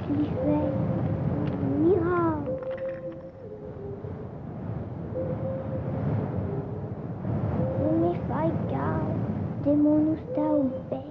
li fè mirak. O me fai gal, de mon sta o bè.